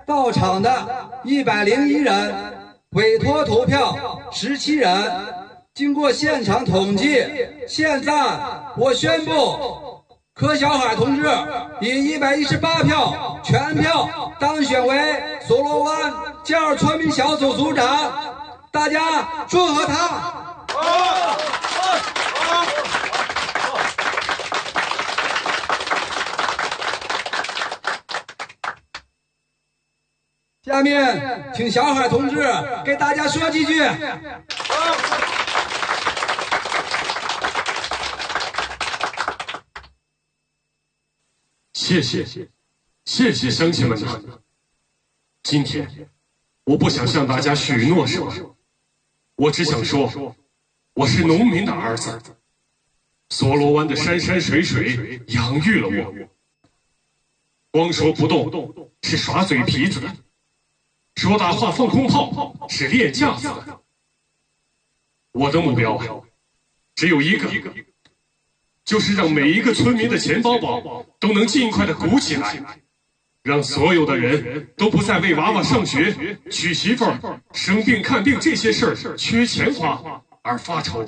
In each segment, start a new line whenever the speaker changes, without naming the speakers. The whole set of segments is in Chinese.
到场的101人，委托投票17人。经过现场统计，现在我宣布，柯小海同志以118票全票当选为索罗湾第2村民小组组长。大家祝贺他！下面请小海同志给大家说几句。
谢谢乡亲们呐！今天我不想向大家许诺什么，我只想说，我是农民的儿子，索罗湾的山山水水养育了我。光说不动是耍嘴皮子的，说大话放空炮是练架子的。我的目标只有一个，就是让每一个村民的钱包包都能尽快的鼓起来，让所有的人都不再为娃娃上学、娶媳妇儿、生病看病这些事儿缺钱花而发愁。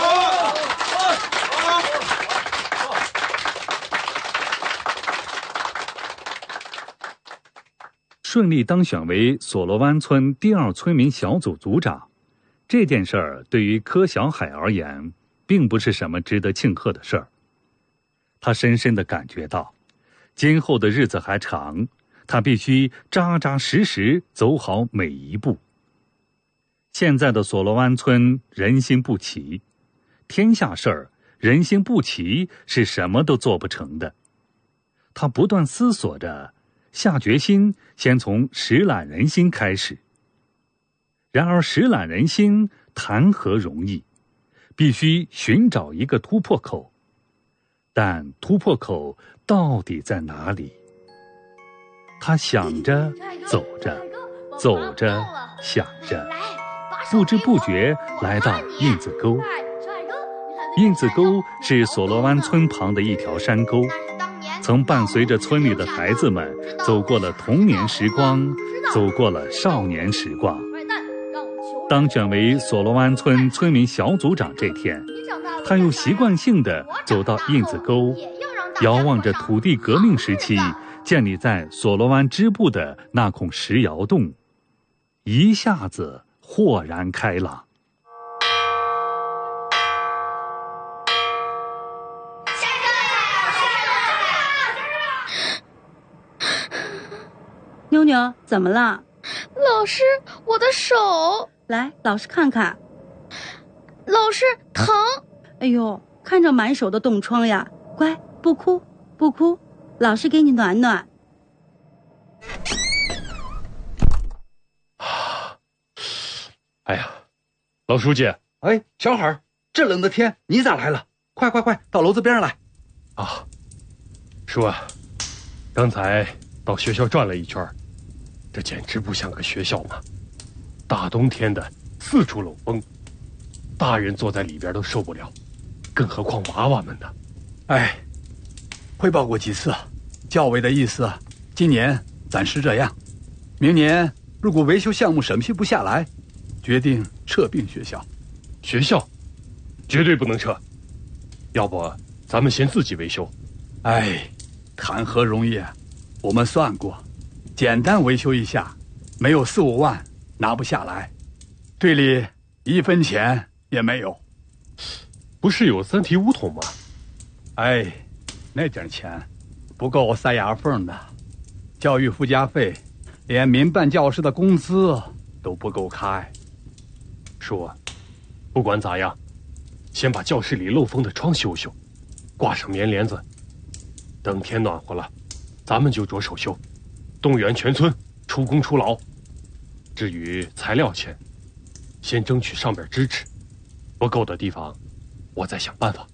顺利当选为索罗湾村第2村民小组组长，这件事儿对于柯小海而言，并不是什么值得庆贺的事儿。他深深地感觉到，今后的日子还长，他必须扎扎实实走好每一步。现在的索罗湾村人心不齐，天下事儿人心不齐是什么都做不成的。他不断思索着，下决心先从识揽人心开始。然而识揽人心谈何容易，必须寻找一个突破口。但突破口到底在哪里？他想着走着，走着想着，不知不觉来到印子沟。印子沟是索罗湾村旁的一条山沟，曾伴随着村里的孩子们走过了童年时光，走过了少年时光。当选为索罗湾村村民小组长这天，他又习惯性地走到印子沟，遥望着土地革命时期建立在索罗湾支部的那孔石窑洞，一下子豁然开朗。
妞妞，怎么了？
老师，我的手。
来，老师看看。
老师，疼。
哎呦，看着满手的冻疮呀，乖，不哭不哭，老师给你暖暖。
哎呀，老书记。
哎，小海，这冷的天你咋来了？快到楼子边上来。
啊，叔啊，刚才到学校转了一圈，这简直不像个学校嘛！大冬天的，四处漏风，大人坐在里边都受不了，更何况娃娃们呢？
哎，汇报过几次，教委的意思，今年暂时这样，明年如果维修项目审批不下来，决定撤并学校。
学校绝对不能撤，要不咱们先自己维修。
哎，谈何容易啊！我们算过，简单维修一下，没有4、5万拿不下来，队里1分钱也没有。
不是有3提5桶吗？
哎，那点钱不够塞牙缝的，教育附加费连民办教师的工资都不够开。
叔啊，不管咋样，先把教室里漏风的窗修修，挂上棉帘子，等天暖和了，咱们就着手修，动员全村出工出劳。至于材料钱，先争取上边支持，不够的地方我再想办法。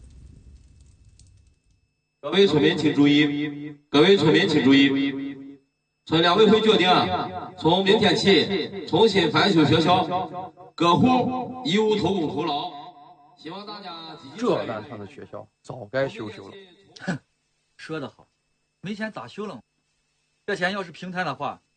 各位村民请注意，各位村民请注意，村两委会决定，从明天起重新翻修学校，各户义务投工投劳，希望大家积极。
这烂摊的学校早该修修了。
哼，说得好，没钱咋修了？这钱要是平摊的话，